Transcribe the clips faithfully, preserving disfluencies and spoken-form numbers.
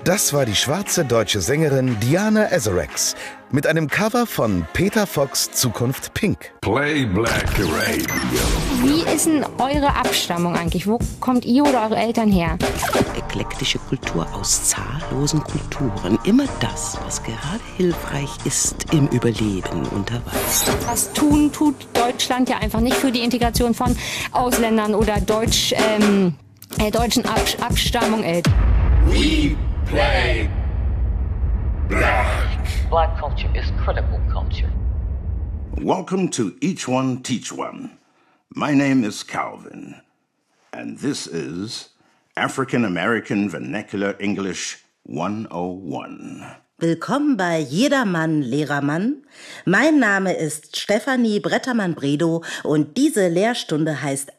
Das war die schwarze deutsche Sängerin Diana Esorex mit einem Cover von Peter Fox' Zukunft Pink. Play Black Radio. Wie ist denn eure Abstammung eigentlich? Wo kommt ihr oder eure Eltern her? Eklektische Kultur aus zahllosen Kulturen. Immer das, was gerade hilfreich ist im Überleben unter Weiß. Was tun tut Deutschland ja einfach nicht für die Integration von Ausländern oder Deutsch, ähm, äh, deutschen Ab Abstammung. Äh. We play black. Black culture is critical culture. Welcome to Each One Teach One. My name is Calvin, and this is African American Vernacular English one oh one. Willkommen bei Jedermann, Lehrermann. Mein Name ist Stefanie Brettermann-Bredow und diese Lehrstunde heißt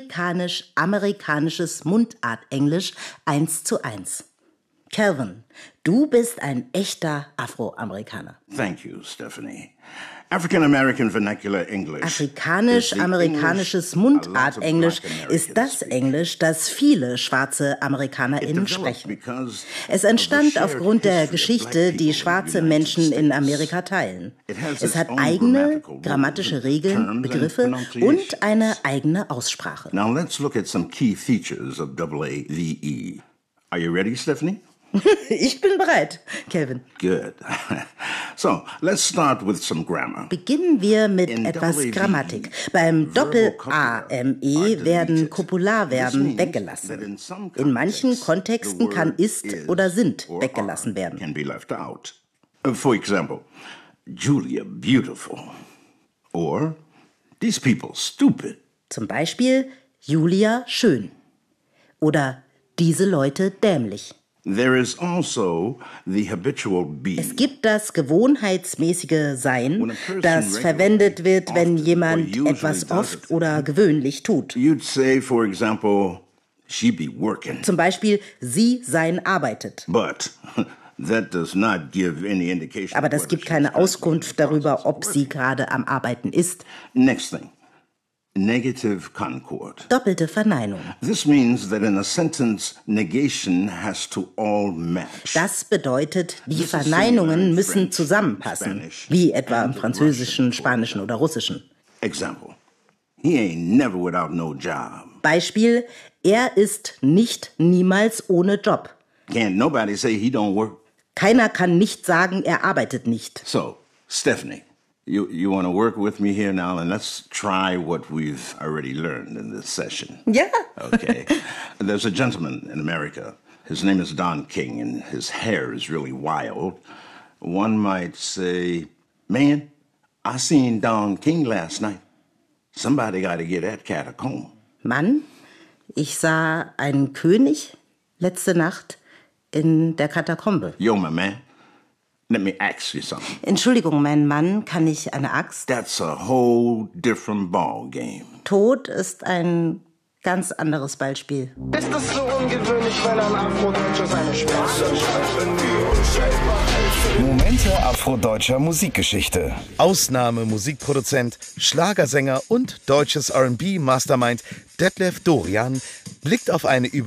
Afrikanisch-Amerikanisches Mundartenglisch eins zu eins. Calvin, du bist ein echter Afroamerikaner. Thank you, Stephanie. African American Vernacular English. Afrikanisch-amerikanisches Mundartenglisch ist das Englisch, das viele schwarze AmerikanerInnen sprechen. Es entstand aufgrund der Geschichte, die schwarze Menschen in Amerika teilen. Es hat eigene grammatische Regeln, Begriffe und eine eigene Aussprache. Now let's look at some key features of A A V E. Are you ready, Stephanie? Ich bin bereit, Calvin. Good. So, let's start with some grammar. Beginnen wir mit etwas Grammatik. Beim Doppel-A M E werden Kopularverben weggelassen. In manchen Kontexten kann ist oder sind weggelassen werden. Can be left out. For example, Julia beautiful. Or these people stupid. Zum Beispiel Julia schön. Oder diese Leute dämlich. There is also the habitual be. Es gibt das gewohnheitsmäßige Sein, das verwendet wird, wenn jemand etwas oft oder gewöhnlich tut. You'd say, for example, she be working. Zum Beispiel, sie sein arbeitet. But that does not give any indication. Aber das gibt keine Auskunft darüber, ob sie gerade am Arbeiten ist. Next thing. Negative concord. Doppelte Verneinung. This means that in a sentence, negation has to all match. Das bedeutet, die Verneinungen müssen zusammenpassen, wie etwa im Französischen, Spanischen oder Russischen. Example. He ain't never without no job. Beispiel, er ist nicht niemals ohne Job. Can't nobody say he don't work. Keiner kann nicht sagen, er arbeitet nicht. So, Stephanie. You, you want to work with me here now, and let's try what we've already learned in this session. Yeah. Okay. There's a gentleman in America. His name is Don King, and his hair is really wild. One might say, man, I seen Don King last night. Somebody got to get that cat a comb. Mann, ich sah einen König letzte Nacht in der Katakombe. Yo, my man. Let me ask you something. Entschuldigung, mein Mann, kann ich eine Axt? That's a whole different ball game. Tod ist ein ganz anderes Beispiel. Ist es so ungewöhnlich, wenn ein Afrodeutscher seine Sprache Momente afrodeutscher Musikgeschichte. Ausnahme Musikproduzent, Schlagersänger und deutsches R and B-Mastermind Detlef Dorian blickt auf eine